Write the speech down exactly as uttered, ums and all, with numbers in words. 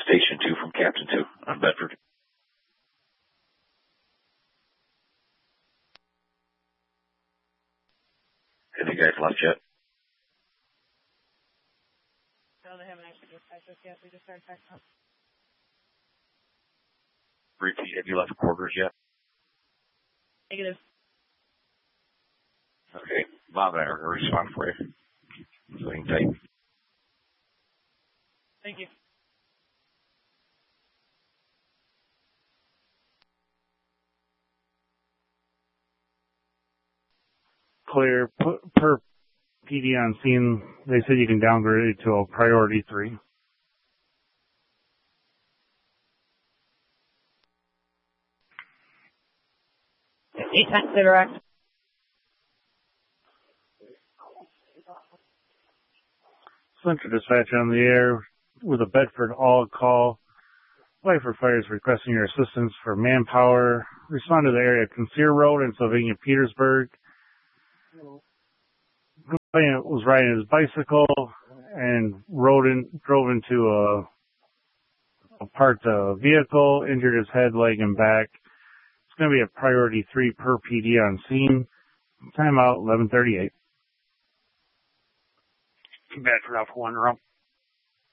Station two from Captain two on Bedford. Have you guys left yet? No, they haven't actually dispatched us yet. We just started packing up. Repeat, have you left quarters yet? Negative. Okay, Bob and I are going to respond for you. So hang tight. Thank you. Clear. Per P D on scene, they said you can downgrade it to a priority three. Eight times interact. Central Dispatch on the air with a Bedford all call. Lifer Fire is requesting your assistance for manpower. Respond to the area of Conceer Road in Sylvania, Petersburg. Complainant was riding his bicycle and rode in, drove into a, a parked uh, vehicle, injured his head, leg, and back. It's going to be a priority three per P D on scene. Timeout eleven thirty-eight. Bedford off one row.